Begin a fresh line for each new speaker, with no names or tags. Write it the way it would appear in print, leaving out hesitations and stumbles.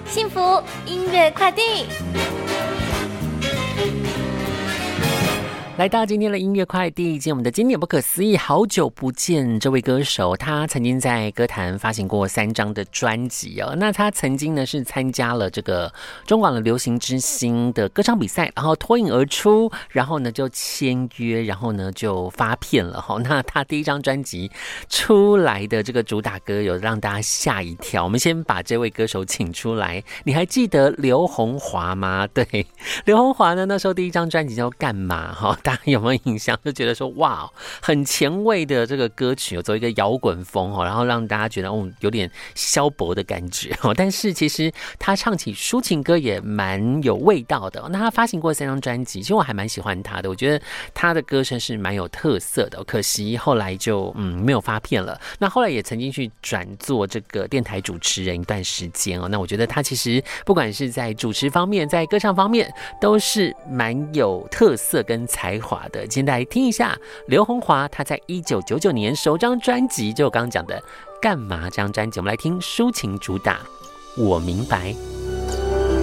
幸福音乐快递。
来到今天的音乐快递，见我们的经典不可思议，好久不见这位歌手，他曾经在歌坛发行过3张的专辑哦。那他曾经呢是参加了这个中广的流行之星的歌唱比赛，然后脱颖而出，然后呢就签约，然后呢就发片了哈。那他第一张专辑出来的这个主打歌有让大家吓一跳。我们先把这位歌手请出来，你还记得刘洪华吗？对，刘洪华呢那时候第一张专辑叫《干嘛》哈。大家有没有印象？就觉得说哇，很前卫的这个歌曲，有走一个摇滚风然后让大家觉得有点萧伯的感觉但是其实他唱起抒情歌也蛮有味道的。那他发行过3张专辑，其实我还蛮喜欢他的，我觉得他的歌声是蛮有特色的。可惜后来就没有发片了。那后来也曾经去转做这个电台主持人一段时间那我觉得他其实不管是在主持方面，在歌唱方面，都是蛮有特色跟才华的。今天来听一下刘洪华，他在1999年首张专辑就我刚刚讲的《干嘛》这张专辑，我们来听抒情主打《我明白》。